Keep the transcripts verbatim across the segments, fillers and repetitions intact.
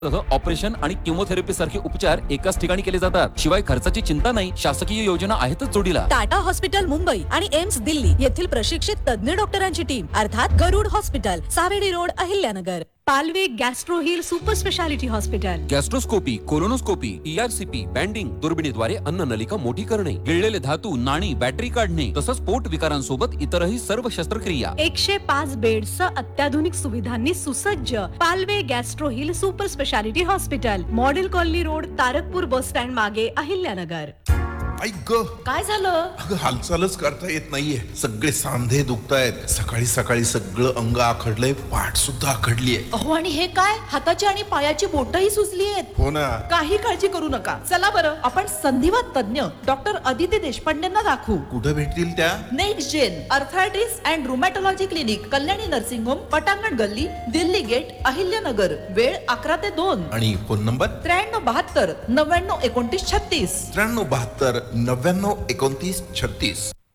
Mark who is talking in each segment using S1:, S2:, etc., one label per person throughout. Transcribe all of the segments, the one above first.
S1: Operation आणि chemotherapy सारखे उपचार एकाच ठिकाणी केले जातात. शिवाय खर्चाची चिंता नाही. शासकीय योजना आहेतच जोडीला.
S2: टाटा हॉस्पिटल मुंबई आणि एम्स दिल्ली येथील प्रशिक्षित तज्ञ डॉक्टरांची टीम अर्थात गरुड hospital, Savedi road, Ahilyanagar.
S3: Palve gastro hill super speciality hospital.
S1: गॅस्ट्रोस्कोपी, colonoscopy, ERCP, banding, दुर्बिणीद्वारे अन्न नलिका मोठी करणे, गिळलेले धातू, नाणी, बॅटरी काढणे, तसंच पोट विकारांसोबत इतरही सर्व शस्त्रक्रिया.
S3: एकशे पाच बेड्सचं अत्याधुनिक सुविधांनी सुसज्ज Palve gastro hill super speciality hospital, model colony road, Tarakpur bus stand मागे, अहिल्यानगर.
S4: ऐक ग,
S3: काय झालं?
S4: अगं हालचालच करता येत नाहीये. सगळे सांधे दुखतायत. सकाळी सकाळी सगळं अंग आखडलंय, पाठ सुद्धा आखडलीये.
S5: अहो, आणि हे काय? हाताची आणि पायाची बोटही सुजली आहेत.
S4: हो ना.
S5: काही काळजी करू नका. चला बरं, आपण संधिवात तज्ञ डॉक्टर अदिती देशपांडेंना दाखवू.
S4: कुठे भेटतील त्या?
S5: Next gen arthritis and रुमॅटॉलॉजी clinic, Kalyani nursing home, पटांगण गल्ली, दिल्ली गेट, अहिल्यानगर. वेळ अकरा ते दोन.
S4: आणि फोन नंबर
S5: त्र्याण्णव बहात्तर नव्याण्णव एकोणतीस छत्तीस.
S4: त्र्याण्णव बहात्तर नव्याण्णव एकोणतीस छत्तीस.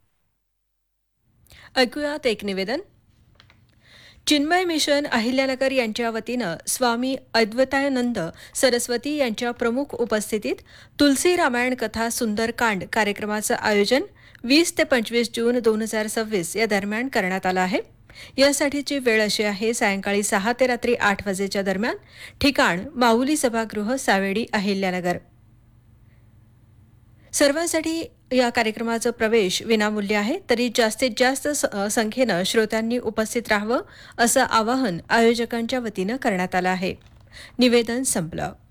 S6: ऐकूयात एक निवेदन. चिन्मय मिशन अहिल्यानगर यांच्या वतीनं स्वामी अद्वैतानंद सरस्वती यांच्या प्रमुख उपस्थितीत तुलसी रामायण कथा सुंदरकांड कार्यक्रमाचं आयोजन वीस ते पंचवीस जून दोन हजार सव्वीस या दरम्यान करण्यात आलं आहे. यासाठीची वेळ अशी आहे: सायंकाळी सहा ते रात्री आठ वाजेच्या दरम्यान. ठिकाण माऊली सभागृह, सावेडी, अहिल्यानगर. सर्वांसाठी या कार्यक्रमाचा प्रवेश विनामूल्य आहे. तरी जास्तीत जास्त संख्येनं श्रोत्यांनी उपस्थित राहावं असं आवाहन आयोजकांच्या वतीनं करण्यात आलं आहे. निवेदन संपलं.